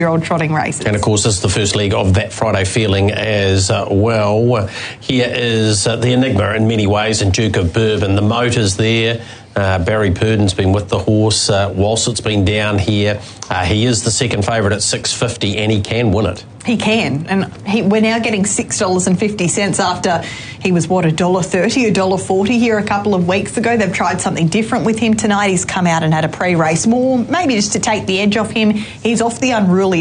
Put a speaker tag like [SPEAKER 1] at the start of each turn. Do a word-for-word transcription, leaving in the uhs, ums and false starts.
[SPEAKER 1] year-old trotting races.
[SPEAKER 2] And of course, this is the first leg of that Friday Feeling as uh, well. Here is uh, the Enigma in many ways, and Duke of Bourbon. The motor's there. Uh, Barry Purdon's been with the horse uh, whilst it's been down here. Uh, he is the second favourite at six fifty, and he can win it.
[SPEAKER 1] He can, and he, we're now getting six dollars fifty after he was, what, one dollar thirty, one dollar forty here a couple of weeks ago. They've tried something different with him tonight. He's come out and had a pre-race more, maybe just to take the edge off him. He's off the Unruly